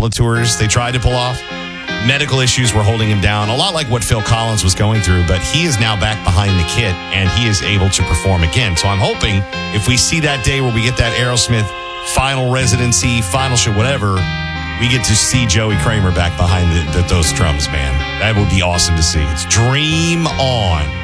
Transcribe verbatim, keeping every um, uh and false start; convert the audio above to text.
couple of tours they tried to pull off. Medical issues were holding him down, a lot like what Phil Collins was going through, but he is now back behind the kit, and he is able to perform again. So I'm hoping if we see that day where we get that Aerosmith final residency, final show, whatever, we get to see Joey Kramer back behind the, the, those drums, man. That would be awesome to see. It's Dream On.